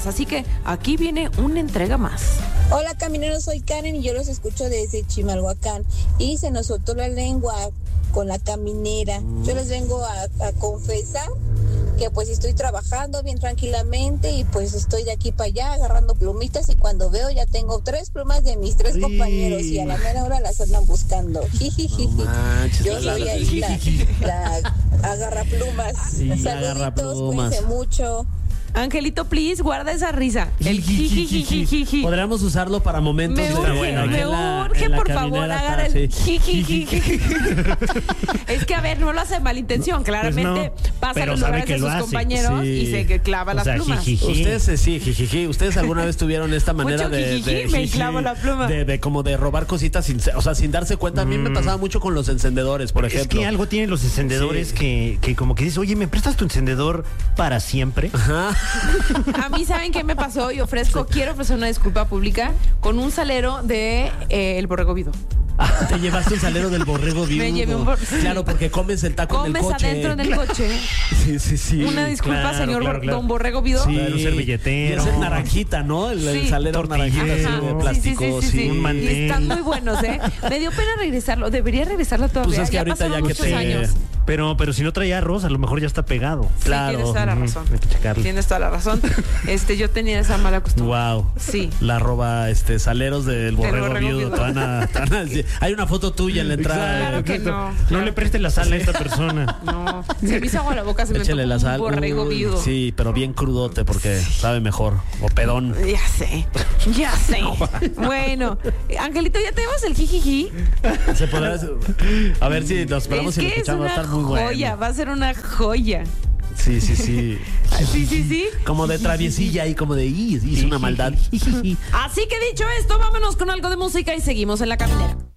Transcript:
Así que aquí viene una entrega más. Hola camineros, soy Karen y yo los escucho desde Chimalhuacán y se nos soltó la lengua con la caminera. Yo les vengo a confesar que pues estoy trabajando bien tranquilamente y pues estoy de aquí para allá agarrando plumitas y cuando veo ya tengo 3 plumas de mis 3 compañeros y a la mera hora las andan buscando. Yo soy ahí la agarra plumas. Saluditos, cuídense mucho. Angelito, please, guarda esa risa. El jijijijiji. Podríamos usarlo para momentos me urge, por favor, agarra el jijijiji. Es que, a ver, no lo hace malintención. Claramente pues no, pasa a los lugares de sus compañeros y se clava las plumas. ¿Ustedes alguna vez tuvieron esta manera me clavo la pluma. De como de robar cositas sin darse cuenta? A mí me pasaba mucho con los encendedores, por ejemplo. Es que algo tienen los encendedores que como que dices, oye, ¿me prestas tu encendedor para siempre? Ajá. A mí, ¿saben qué me pasó? Y quiero ofrecer una disculpa pública con un salero de El Borrego Viudo. Te llevaste un salero del borrego viudo. Me llevé Claro, porque comes el taco en el coche. Comes adentro en el coche. Sí. Una disculpa, señor Don Borrego Viudo. Sí, un servilletero. Es el naranjita, ¿no? El salero naranjita de plástico. Sí. Un mantel. Y están muy buenos, ¿eh? Me dio pena regresarlo. Debería regresarlo todavía. Pues es que ya ahorita pasaron muchos años. Pero si no traía arroz, a lo mejor ya está pegado. Claro. Sí, tienes toda la razón. Hay que checarlo. Tienes toda la razón. Yo tenía esa mala costumbre. Wow. Sí. La arroba saleros del borrego viudo. Hay una foto tuya en la entrada. Claro que no. No le prestes la sal a esta persona. No. Se me hizo agua a la boca, se me Échale la sal. un borrego viudo. Sí, pero bien crudote porque sabe mejor. O pedón. Ya sé. Bueno, Angelito, ¿ya tenemos el jijiji? Se podrá. A ver si nos esperamos y lo escuchamos. Va a estar muy joya, bueno. va a ser una joya. Sí. Sí. Como de traviesilla y como de hizo una maldad. Así que dicho esto, vámonos con algo de música y seguimos en la caminera.